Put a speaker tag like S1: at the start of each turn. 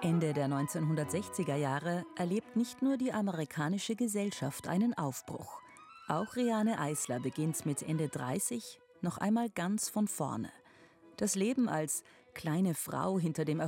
S1: Ende der 1960er Jahre erlebt nicht nur die amerikanische Gesellschaft einen Aufbruch. Auch Reane Eisler beginnt mit Ende 30 noch einmal ganz von vorne. Das Leben als kleine Frau hinter dem